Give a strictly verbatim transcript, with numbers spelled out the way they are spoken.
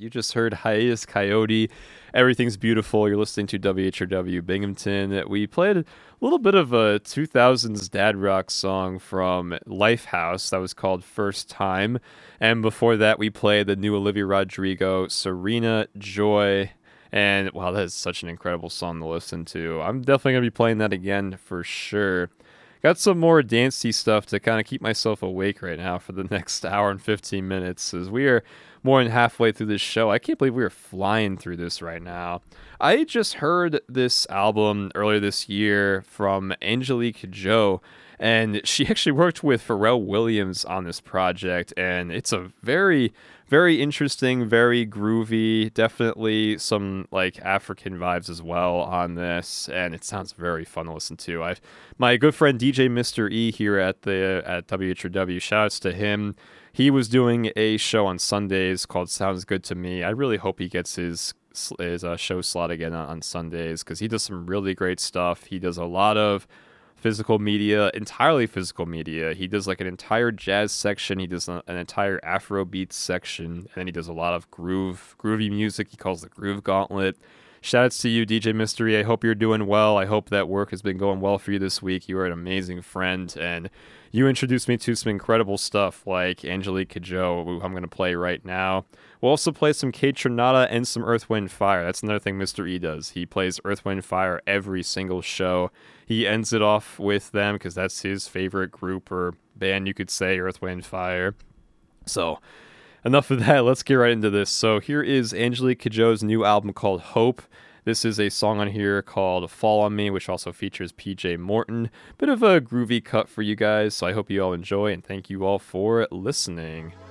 You just heard Hiatus Coyote. Everything's Beautiful. You're listening to W H R W Binghamton. We played a little bit of a two thousands dad rock song from Lifehouse that was called First Time. And before that, we played the new Olivia Rodrigo, Serena Joy. And wow, that is such an incredible song to listen to. I'm definitely going to be playing that again for sure. Got some more dancey stuff to kind of keep myself awake right now for the next hour and fifteen minutes as we are more than halfway through this show. I can't believe we are flying through this right now. I just heard this album earlier this year from Angelique Kidjo, and she actually worked with Pharrell Williams on this project, and it's a very, very interesting, very groovy, definitely some like African vibes as well on this, and it sounds very fun to listen to. I've my good friend D J Mister E here at the at W H R W, shouts to him. He was doing a show on Sundays called Sounds Good to Me. I really hope he gets his his uh, show slot again on, on Sundays because he does some really great stuff. He does a lot of physical media, entirely physical media. He does like an entire jazz section. He does an entire Afro beats section, and then he does a lot of groove, groovy music. He calls the Groove Gauntlet. Shoutouts to you, D J Mystery. I hope you're doing well. I hope that work has been going well for you this week. You are an amazing friend, and you introduced me to some incredible stuff like Angelique Kidjo, who I'm going to play right now. We'll also play some Kaytranada and some Earth, Wind, Fire. That's another thing Mister E does. He plays Earth, Wind, Fire every single show. He ends it off with them because that's his favorite group or band, you could say, Earth, Wind, Fire. So enough of that. Let's get right into this. So here is Angelique Kidjo's new album called Hope. This is a song on here called Fall on Me, which also features P J Morton. Bit of a groovy cut for you guys, so I hope you all enjoy, and thank you all for listening.